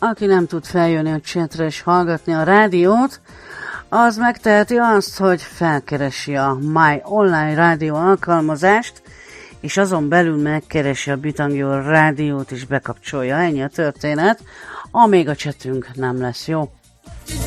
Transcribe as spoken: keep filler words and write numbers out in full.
Aki nem tud feljönni a chatre és hallgatni a rádiót, az megteheti azt, hogy felkeresi a My Online Rádió alkalmazást, és azon belül megkeresi a Bitangor rádiót és bekapcsolja. Ennyi a történet, amíg a chatünk nem lesz jó.